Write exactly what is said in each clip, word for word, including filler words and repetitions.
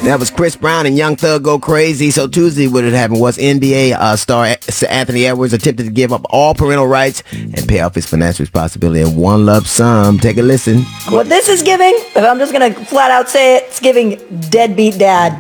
That was Chris Brown and Young Thug Go Crazy. So Tuesday, what had happened was N B A uh, star Anthony Edwards attempted to give up all parental rights and pay off his financial responsibility in one lump sum. Take a listen. What this is giving, if I'm just going to flat out say it, it's giving deadbeat dad.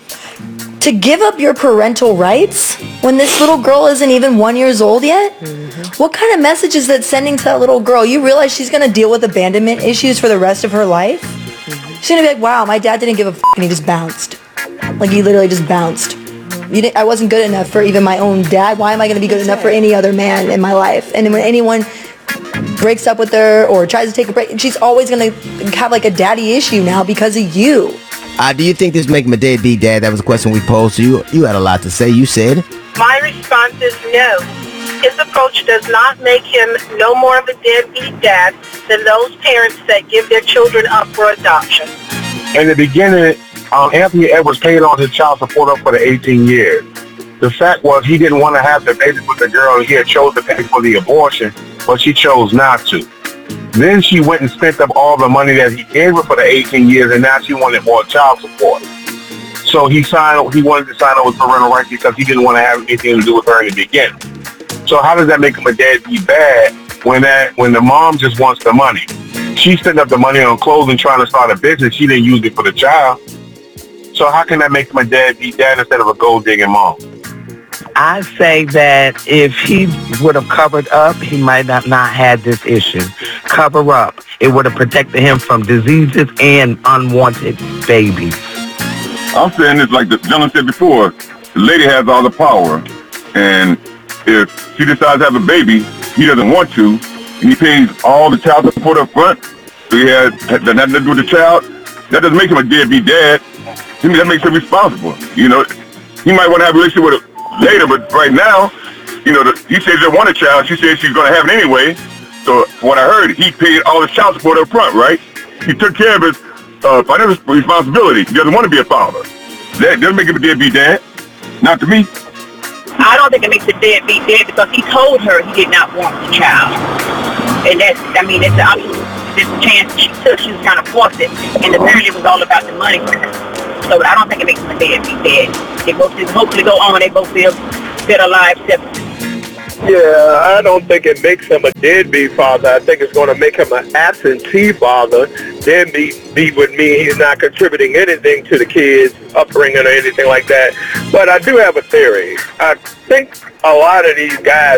To give up your parental rights when this little girl isn't even one years old yet? Mm-hmm. What kind of message is that sending to that little girl? You realize she's going to deal with abandonment issues for the rest of her life? Mm-hmm. She's going to be like, wow, my dad didn't give a f*** and he just bounced. Like, he literally just bounced. You didn't, I wasn't good enough for even my own dad. Why am I going to be good enough for any other man in my life? And when anyone breaks up with her or tries to take a break, she's always going to have like a daddy issue now because of you. Uh, do you think this make him a deadbeat dad? That was a question we posed to you. You had a lot to say. You said. My response is no. His approach does not make him no more of a deadbeat dad than those parents that give their children up for adoption. In the beginning, um, Anthony Edwards paid on his child support up for the eighteen years. The fact was he didn't want to have the baby with the girl. He had chose to pay for the abortion, but she chose not to. Then she went and spent up all the money that he gave her for the eighteen years, and now she wanted more child support. So he signed. He wanted to sign up with parental rights because he didn't want to have anything to do with her in the beginning. So how does that make him a deadbeat bad when that when the mom just wants the money? She spent up the money on clothes and trying to start a business. She didn't use it for the child. So how can that make him a deadbeat dad instead of a gold digging mom? I say that if he would have covered up, he might not not had this issue. Cover up. It would have protected him from diseases and unwanted babies. I'm saying this like the gentleman said before. The lady has all the power. And if she decides to have a baby, he doesn't want to, and he pays all the child support up front, so he has had nothing to do with the child, that doesn't make him a deadbeat dad. To me, that makes him responsible. You know, he might want to have a relationship with her later, but right now, you know, the, he says he doesn't want a child. She says she's going to have it anyway. So what I heard, he paid all his child support up front, right? He took care of his uh, financial responsibility. He doesn't want to be a father. That doesn't make him a deadbeat dad. Not to me. I don't think it makes a deadbeat dad because he told her he did not want the child. And that's, I mean, it's the, it's the chance she took. She was kind of forced it. And apparently it was all about the money for her. So I don't think it makes them a deadbeat dad. They both hopefully go on. They both live better lives separately. Yeah, I don't think it makes him a deadbeat father. I think it's going to make him an absentee father. Deadbeat beat would mean he's not contributing anything to the kids' upbringing or anything like that. But I do have a theory. I think a lot of these guys